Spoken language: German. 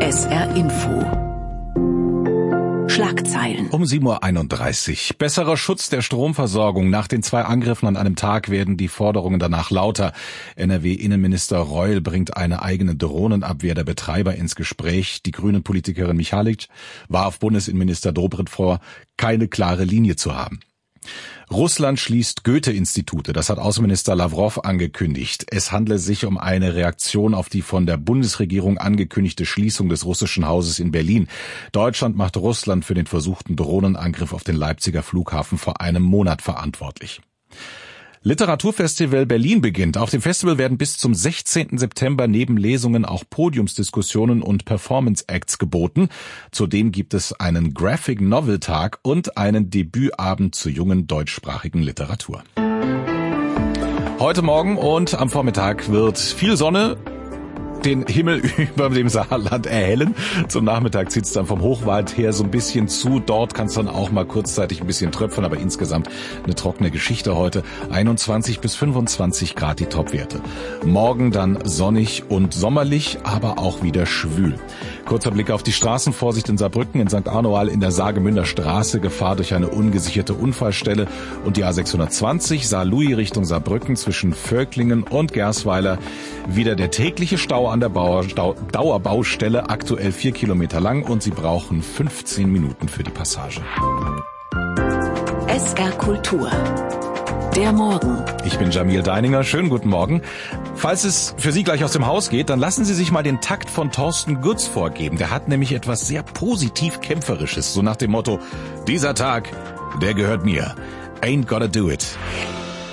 SR Info. Schlagzeilen. Um 7:31 Uhr. Besserer Schutz der Stromversorgung. Nach den 2 Angriffen an einem Tag werden die Forderungen danach lauter. NRW-Innenminister Reul bringt eine eigene Drohnenabwehr der Betreiber ins Gespräch. Die Grünen-Politikerin Michalik warf Bundesinnenminister Dobrindt vor, keine klare Linie zu haben. Russland schließt Goethe-Institute, das hat Außenminister Lawrow angekündigt. Es handle sich um eine Reaktion auf die von der Bundesregierung angekündigte Schließung des russischen Hauses in Berlin. Deutschland macht Russland für den versuchten Drohnenangriff auf den Leipziger Flughafen vor einem Monat verantwortlich. Literaturfestival Berlin beginnt. Auf dem Festival werden bis zum 16. September neben Lesungen auch Podiumsdiskussionen und Performance-Acts geboten. Zudem gibt es einen Graphic-Novel-Tag und einen Debütabend zur jungen deutschsprachigen Literatur. Heute Morgen und am Vormittag wird viel Sonne den Himmel über dem Saarland erhellen. Zum Nachmittag zieht es dann vom Hochwald her so ein bisschen zu. Dort kann es dann auch mal kurzzeitig ein bisschen tröpfeln, aber insgesamt eine trockene Geschichte heute. 21 bis 25 Grad die Topwerte. Morgen dann sonnig und sommerlich, aber auch wieder schwül. Kurzer Blick auf die Straßen. Vorsicht in Saarbrücken, in St. Arnoal in der Saargemünder Straße. Gefahr durch eine ungesicherte Unfallstelle. Und die A620 Saarlouis Richtung Saarbrücken zwischen Völklingen und Gersweiler. Wieder der tägliche Stau an der Dauerbaustelle, aktuell 4 Kilometer lang und Sie brauchen 15 Minuten für die Passage. SR Kultur. Der Morgen. Ich bin Jamil Deininger. Schönen guten Morgen. Falls es für Sie gleich aus dem Haus geht, dann lassen Sie sich mal den Takt von Thorsten Gutz vorgeben. Der hat nämlich etwas sehr positiv Kämpferisches, so nach dem Motto, dieser Tag, der gehört mir. Ain't gotta do it.